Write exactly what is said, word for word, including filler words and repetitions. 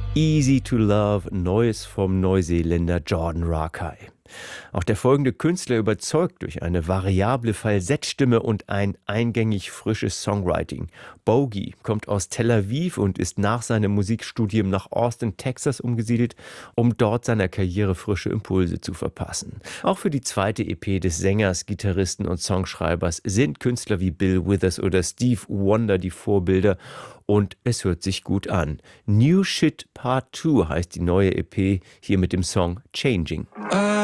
Easy to Love, Neues vom Neuseeländer Jordan Rakei. Auch der folgende Künstler überzeugt durch eine variable Falsettstimme und ein eingängig frisches Songwriting. Bogey kommt aus Tel Aviv und ist nach seinem Musikstudium nach Austin, Texas umgesiedelt, um dort seiner Karriere frische Impulse zu verpassen. Auch für die zweite E P des Sängers, Gitarristen und Songschreibers sind Künstler wie Bill Withers oder Steve Wonder die Vorbilder und es hört sich gut an. New Shit Part zwei heißt die neue E P, hier mit dem Song Changing. I